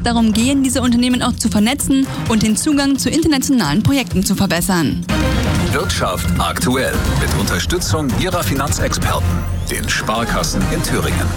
darum gehen, diese Unternehmen auch zu vernetzen und den Zugang zu internationalen Projekten zu verbessern. Wirtschaft aktuell mit Unterstützung Ihrer Finanzexperten, den Sparkassen in Thüringen.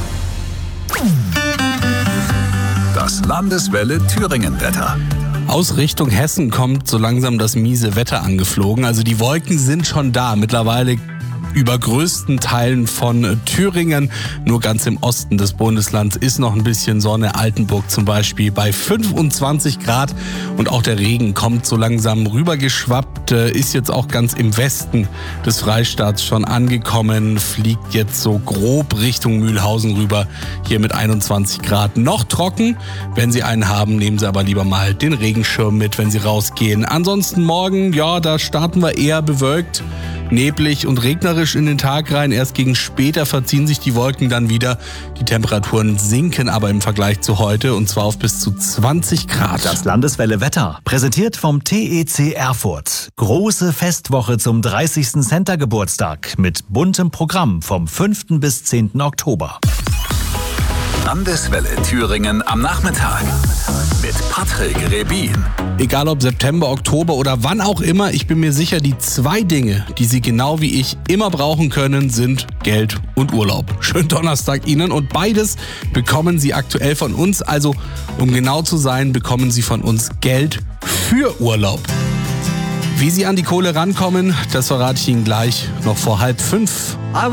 Das Landeswelle Thüringen-Wetter. Aus Richtung Hessen kommt so langsam das miese Wetter angeflogen. Also die Wolken sind schon da. Mittlerweile über größten Teilen von Thüringen. Nur ganz im Osten des Bundeslands ist noch ein bisschen Sonne. Altenburg zum Beispiel bei 25 Grad. Und auch der Regen kommt so langsam rübergeschwappt. Ist jetzt auch ganz im Westen des Freistaats schon angekommen. Fliegt jetzt so grob Richtung Mühlhausen rüber. Hier mit 21 Grad. Noch trocken. Wenn Sie einen haben, nehmen Sie aber lieber mal den Regenschirm mit, wenn Sie rausgehen. Ansonsten morgen, ja, da starten wir eher bewölkt, neblig und regnerisch in den Tag rein. Erst gegen später verziehen sich die Wolken dann wieder. Die Temperaturen sinken aber im Vergleich zu heute, und zwar auf bis zu 20 Grad. Das Landeswelle Wetter, präsentiert vom TEC Erfurt. Große Festwoche zum 30. Center-Geburtstag mit buntem Programm vom 5. bis 10. Oktober. Landeswelle Thüringen am Nachmittag mit Patrick Rebin. Egal ob September, Oktober oder wann auch immer, ich bin mir sicher, die 2 Dinge, die Sie genau wie ich immer brauchen können, sind Geld und Urlaub. Schönen Donnerstag Ihnen, und beides bekommen Sie aktuell von uns. Also, um genau zu sein, bekommen Sie von uns Geld für Urlaub. Wie Sie an die Kohle rankommen, das verrate ich Ihnen gleich noch vor 4:30.